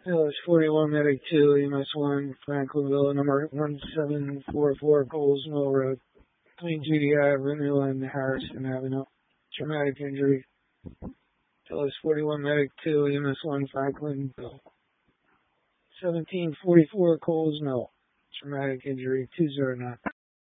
LS 41 Medic 2, EMS 1, Franklinville, number 1744 Coles Mill Road, between GDI Avenue and Harrison Avenue. Traumatic injury. LS 41 Medic 2, EMS 1, Franklinville. 1744 Coles Mill. Traumatic injury, 209.